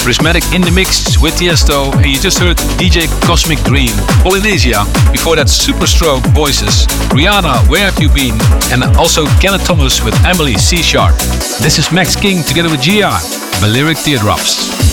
Prismatic in the mix with Tiesto, and you just heard DJ Cosmic Dream, Polynesia. Before that, Superstroke Voices, Rihanna, Where Have You Been, and also Kenneth Thomas with Emily C Sharp. This is Max King together with GR, Balearic Teardrops.